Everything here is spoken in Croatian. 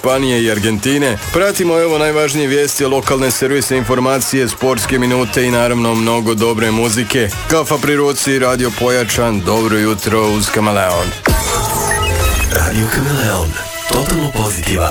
Španije i Argentine. Pratimo evo najvažnije vijesti, lokalne servise, informacije, sportske minute i naravno mnogo dobre muzike. Kafa pri ruci, radio pojačan, dobro jutro uz Kameleon. Radio Kameleon, totalno pozitivan.